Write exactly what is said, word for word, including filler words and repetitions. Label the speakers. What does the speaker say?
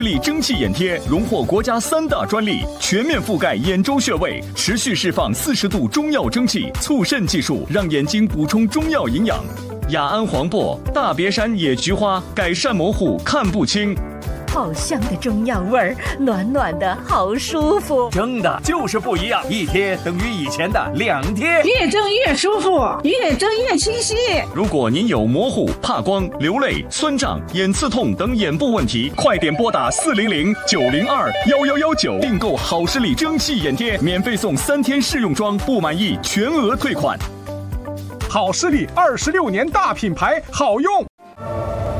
Speaker 1: 力蒸汽眼贴荣获国家三大专利，全面覆盖眼周穴位，持续释放四十度中药蒸汽，促渗技术让眼睛补充中药营养。雅安黄柏、大别山野菊花改善模糊看不清。
Speaker 2: 好香的中药味儿，暖暖的好舒服。
Speaker 3: 蒸的就是不一样，一贴等于以前的两贴，
Speaker 4: 越蒸越舒服，越蒸越清晰。
Speaker 1: 如果您有模糊、怕光、流泪、酸胀、眼刺痛等眼部问题，快点拨打四零零九零二幺幺幺九订购好视力蒸汽眼贴，免费送三天试用装，不满意全额退款。
Speaker 5: 好视力二十六年大品牌，好用